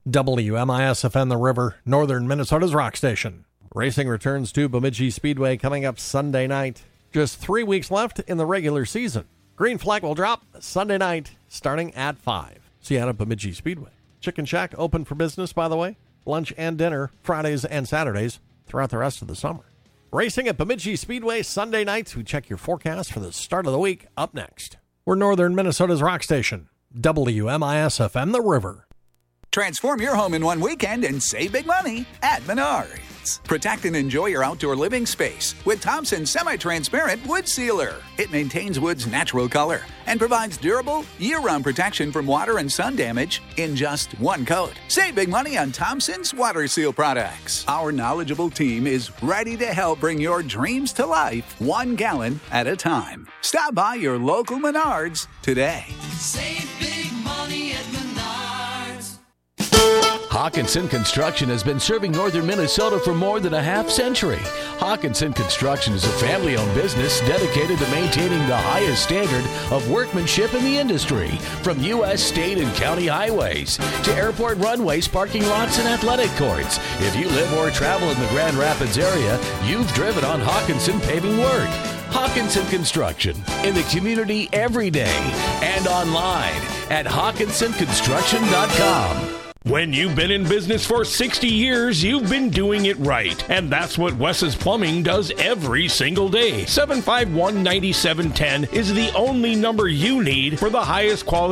WMIS-FM The River, northern Minnesota's rock station. Racing returns to Bemidji Speedway coming up Sunday night. Just 3 weeks left in the regular season. Green flag will drop Sunday night starting at 5. See you out at Bemidji Speedway. Chicken Shack open for business, by the way. Lunch and dinner Fridays and Saturdays throughout the rest of the summer. Racing at Bemidji Speedway Sunday nights. We check your forecast for the start of the week up next. We're northern Minnesota's rock station. WMIS-FM The River. Transform your home in one weekend and save big money at Menards. Protect and enjoy your outdoor living space with Thompson Semi-Transparent Wood Sealer. It maintains wood's natural color and provides durable, year-round protection from water and sun damage in just one coat. Save big money on Thompson's Water Seal products. Our knowledgeable team is ready to help bring your dreams to life 1 gallon at a time. Stop by your local Menards today. Save big money at Menards. Hawkinson Construction has been serving northern Minnesota for more than a half century. Hawkinson Construction is a family-owned business dedicated to maintaining the highest standard of workmanship in the industry, from U.S., state, and county highways to airport runways, parking lots, and athletic courts. If you live or travel in the Grand Rapids area, you've driven on Hawkinson paving work. Hawkinson Construction, in the community every day and online at HawkinsonConstruction.com. When you've been in business for 60 years, you've been doing it right. And that's what Wes's Plumbing does every single day. 751-9710 is the only number you need for the highest quality